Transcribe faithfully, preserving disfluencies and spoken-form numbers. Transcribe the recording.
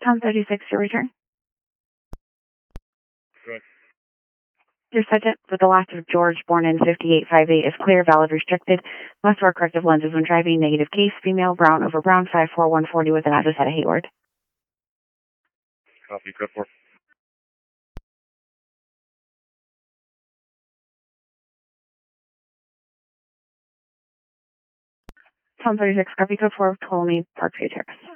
Tom thirty-six, your return. Good. Your subject with the last of George, born in fifty-eight fifty-eight, is clear, valid, restricted. Must wear corrective lenses when driving. Negative case, female, brown over brown, five four one forty with an address at a Hayward. Copy, code four. Tom thirty-six, copy code four, Ptolemy Park View Terrace.